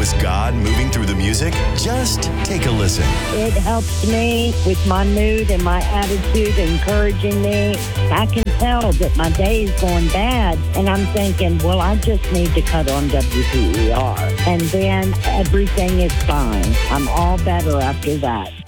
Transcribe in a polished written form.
Is God moving through the music? Just take a listen. It helps me with my mood and my attitude, encouraging me. I can tell that my day is going bad, and I'm thinking, well, I just need to cut on WPER. And then everything is fine. I'm all better after that.